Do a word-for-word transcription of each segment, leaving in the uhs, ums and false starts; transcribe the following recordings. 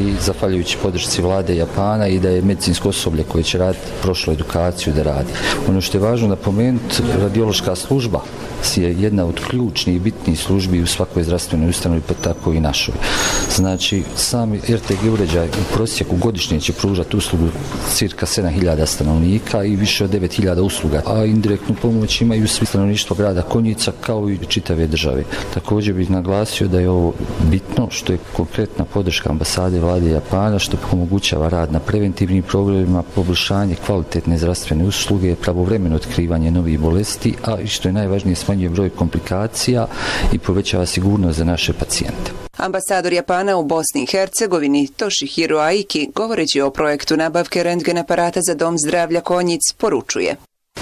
i zahvaljujući podršci vlade Japana i da je medicinsko osoblje koje će raditi prošlu edukaciju da radi. Ono što je važno napomenuti, radiološka služba je jedna od ključnih i bitnih službi u svakoj zdravstvenoj ustanovi, pa tako i našoj. Znači, sami R T G uređaj u prosjeku godišnje će pružati uslugu cirka sedam hiljada stanovnika i više od devet hiljada usluga, a indirektnu pomoć imaju svi stanovništvo grada Konjica kao i čitave države. Također bih naglasio da je ovo bitno, što je konkretna podrška ambasade vlade Japana, što omogućava rad na preventivnim programima, poboljšanje kvalitetne zdravstvene usluge, pravovremeno otkrivanje novih bolesti, a i što je najvažnije, smanjuje broj komplikacija i povećava sigurnost za naše pacijente. Ambasador Japana u Bosni i Hercegovini Toshihiro Aiki, govoreći o projektu nabavke rentgen aparata za Dom zdravlja Konjic, poručuje.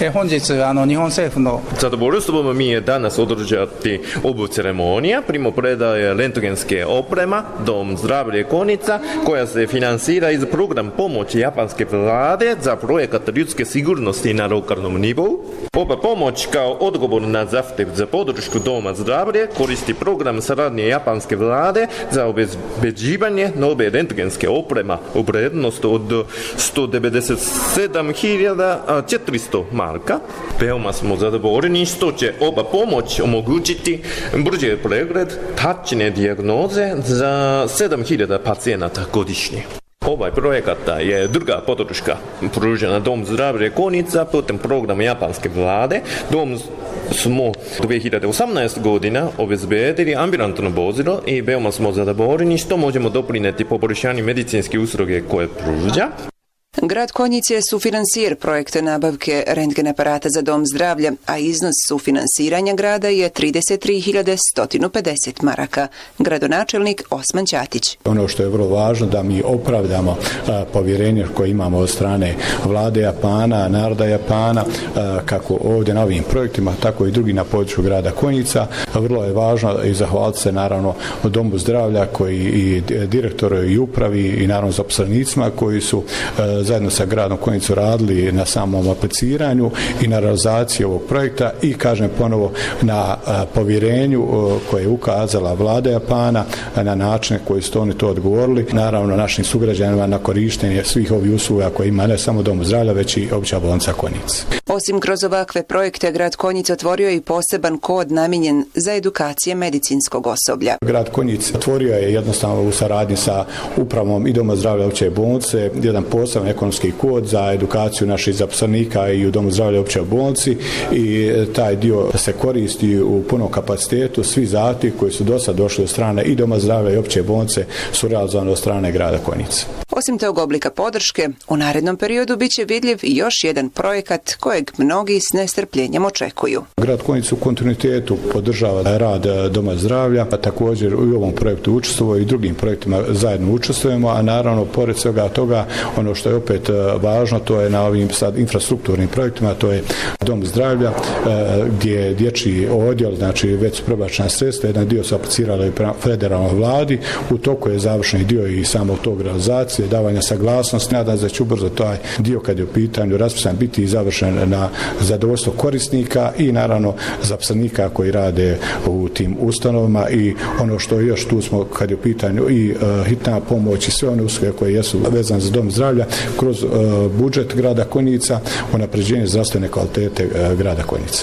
Zadovoljstvo mi je danas održati ovu ceremonija primopredaje rentgenske oprema Dom zdravlja Konjica, koja se finansira iz program pomoći japanske vlade za projekat ljudske sigurnosti na lokalnom nivou. Ova pomoć kao odgovor na zahtjev za podršku Doma zdravlja koristi program saradnje japanske vlade za obezbeđivanje nove rentgenske oprema u vrijednosti od sto devedeset sedam hiljada četiristo marka. Veoma smo zadovoljni što će ova pomoć omogućiti brži pregled tačne dijagnoze za sedam hiljada pacijenata godišnje. Ovaj projekat je druga podrška pružena Dom zdravlja Konjica putem programa japanske vlade. Dom smo dvije hiljade osamnaeste godina obezbedili ambulantno vozilo i veoma smo zadovoljni što možemo doprinijeti poboljšanju medicinske usluge koje pruža. Grad Konjic je sufinansijer projekta nabavke rentgen aparata za Dom zdravlja, a iznos sufinansiranja grada je trideset tri hiljade sto pedeset maraka. Gradonačelnik Osman Ćatić. Ono što je vrlo važno da mi opravdamo a, povjerenje koje imamo od strane vlade Japana, naroda Japana, a, kako ovdje na ovim projektima, tako i drugi na području grada Konjica. Vrlo je važno i zahvaliti se naravno o Domu zdravlja koji i direktoru i upravi i naravno zaposlenicima koji su a, zajedno sa gradom Konjicu radili na samom apliciranju i na realizaciji ovog projekta i kažem ponovo na a, povjerenju a, koje je ukazala vlada Japana a, na način koji su oni to odgovorili. Naravno našim sugrađanima na korištenje svih ovih usluga koje ima ne samo Dom zdravlja, već i opća bolnica Konjic. Osim kroz ovakve projekte, grad Konjic otvorio i poseban kod namijenjen za edukacije medicinskog osoblja. Grad Konjic otvorio je jednostavno u saradnji sa upravom i Doma zdravlja opće bolnice jedan poseban ekonomski kod za edukaciju naših zaposlenika i u Domu zdravlja opće bolnici i taj dio se koristi u punom kapacitetu. Svi zahtjevi koji su do sad došli od strane i Doma zdravlja i opće bolnice su realizovani od strane grada Konjica. Osim tog oblika podrške, u narednom periodu biće vidljiv i još jedan projekat kojeg mnogi s nestrpljenjem očekuju. Grad Konjic u kontinuitetu podržava rad Doma zdravlja, pa također u ovom projektu učestvujemo i drugim projektima zajedno učestvujemo, a naravno pored svega toga ono što je opet važno, to je na ovim sad infrastrukturnim projektima, to je Dom zdravlja gdje je dječji odjel, znači već su prebačena sredstva, jedan dio su aplicirali prema federalnoj vladi, u toku je završeni dio i samog tog realizacije, davanja saglasnosti. Nadam se da će ubrzo taj dio kad je u pitanju raspisan biti i završen na zadovoljstvo korisnika i naravno zaposlenika koji rade u tim ustanovama i ono što još tu smo kad je u pitanju i uh, hitna pomoć i sve one usluge koje jesu vezane za Dom zdravlja kroz uh, budžet grada Konjica, unapređenje zdravstvene kvalitete uh, grada Konjice.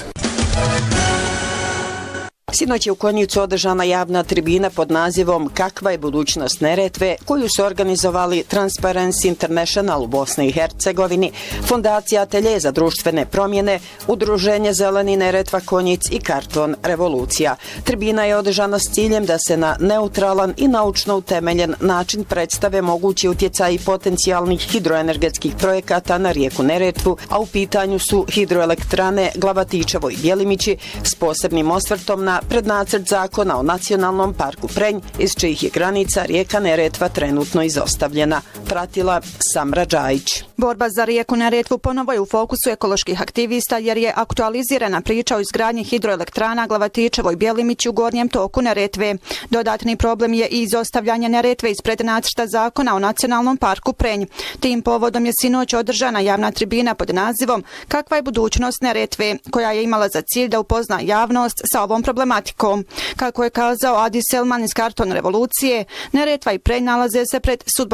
Sinoć je u Konjicu održana javna tribina pod nazivom Kakva je budućnost Neretve, koju su organizovali Transparency International u Bosni i Hercegovini, Fondacija Atelje za društvene promjene, Udruženje Zeleni Neretva Konjic i Karton Revolucija. Tribina je održana s ciljem da se na neutralan i naučno utemeljen način predstave mogući utjecaj potencijalnih hidroenergetskih projekata na rijeku Neretvu, a u pitanju su hidroelektrane Glavatičevo i Bjelimići s posebnim osvrtom na prednacrt zakona o nacionalnom parku Prenj, iz čijih je granica rijeka Neretva trenutno izostavljena. Pratila Samra Džajić. Borba za rijeku Neretvu ponovo je u fokusu ekoloških aktivista jer je aktualizirana priča o izgradnji hidroelektrana Glavatičevo i Bjelimići u gornjem toku Neretve. Dodatni problem je i izostavljanje Neretve ispred nacrta zakona o nacionalnom parku Prenj. Tim povodom je sinoć održana javna tribina pod nazivom Kakva je budućnost Neretve, koja je imala za cilj da upozna javnost sa ovom problematikom. Kako je kazao Adi Selman iz Karton Revolucije, Neretva i Prenj nalaze se pred sudbom